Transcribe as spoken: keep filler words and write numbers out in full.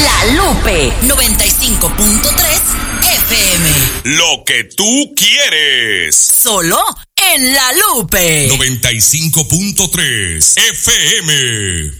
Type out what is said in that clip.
La Lupe noventa y cinco punto tres F M. Lo que tú quieres. Solo en La Lupe noventa y cinco punto tres F M.